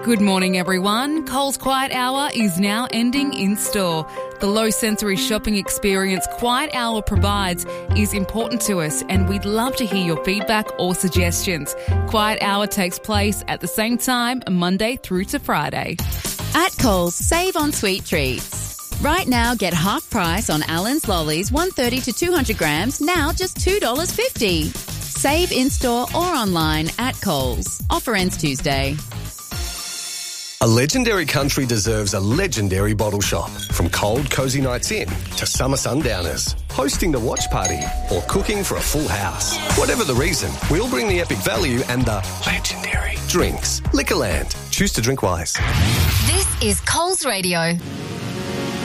Good morning, everyone. Coles Quiet Hour is now ending in store. The low sensory shopping experience Quiet Hour provides is important to us, and we'd love to hear your feedback or suggestions. Quiet Hour takes place at the same time, Monday through to Friday. At Coles, save on sweet treats. Right now, get half price on Allen's Lollies, 130 to 200 grams, now just $2.50. Save in-store or online at Coles. Offer ends Tuesday. A legendary country deserves a legendary bottle shop. From cold, cosy nights in to summer sundowners, hosting the watch party or cooking for a full house. Whatever the reason, we'll bring the epic value and the legendary drinks. Liquorland. Choose to drink wise. This is Coles Radio.